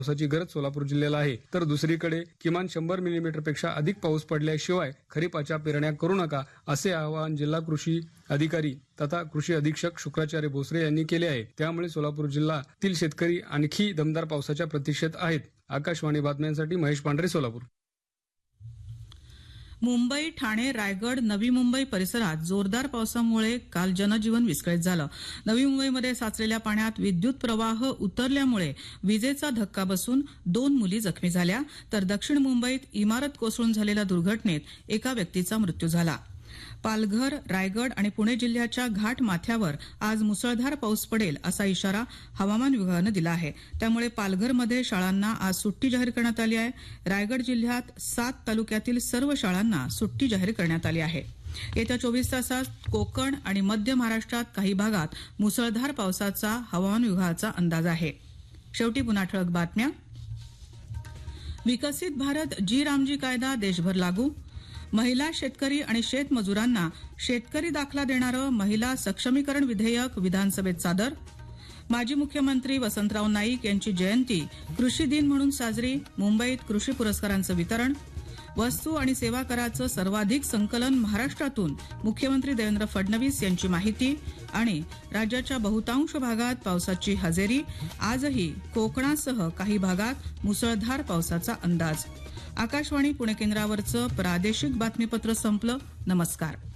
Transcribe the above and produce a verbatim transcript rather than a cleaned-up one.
पावसाची गरज सोलापूर जिल्ह्याला आहे, तर दुसरीकडे किमान शंभर मिलीमीटर पेक्षा अधिक पाऊस पडल्याशिवाय खरीपाच्या पेरण्या करू नका, असे आवाहन जिल्हा कृषी अधिकारी तथा कृषी अधीक्षक शुक्राचार्य भोसरे यांनी केले आहे. त्यामुळे सोलापूर जिल्ह्यातील शेतकरी आणखी दमदार पावसाच्या प्रतीक्षेत आहेत. आकाशवाणी बातम्यांसाठी महेश पांढरे, सोलापूर. मुंबई, ठाणे, रायगड, नवी मुंबई परिसरात जोरदार पावसामुळे काल जनजीवन विस्कळीत झालं. नवी मुंबईमध्ये साचलेल्या पाण्यात विद्युत प्रवाह उतरल्यामुळे विजेचा धक्का बसून दोन मुली जखमी झाल्या, तर दक्षिण मुंबईत इमारत कोसळून झालेल्या दुर्घटनेत एका व्यक्तीचा मृत्यू झाला. पालघर, रायगड आणि पुणे जिल्ह्याच्या घाट माथ्यावर आज मुसळधार पाऊस पडेल असा इशारा हवामान विभागानं दिला आहे. त्यामुळे पालघरमध्ये शाळांना आज सुट्टी जाहीर करण्यात आली आहे. रायगड जिल्ह्यात सात तालुक्यातील सर्व शाळांना सुट्टी जाहीर करण्यात आली आहे. येत्या चोवीस तासात कोकण आणि मध्य महाराष्ट्रात काही भागात मुसळधार पावसाचा हवामान विभागाचा अंदाज आहे. शेवटी पुन्हा ठळक बातम्या. विकसित भारत जी रामजी कायदा देशभर लागू. महिला शेतकरी आणि शेतमजुरांना शेतकरी दाखला देणारं महिला सक्षमीकरण विधेयक विधानसभेत सादर. माजी मुख्यमंत्री वसंतराव नाईक यांची जयंती कृषी दिन म्हणून साजरी. मुंबईत कृषी पुरस्कारांचं वितरण. वस्तू आणि सेवा कराचं सर्वाधिक संकलन महाराष्ट्रातून, मुख्यमंत्री देवेंद्र फडणवीस यांची माहिती. आणि राज्याच्या बहुतांश भागात पावसाची हजेरी. आजही कोकणासह काही भागात मुसळधार पावसाचा अंदाज. आकाशवाणी पुणे केंद्रावरचं प्रादेशिक बातमीपत्र संपलं. नमस्कार.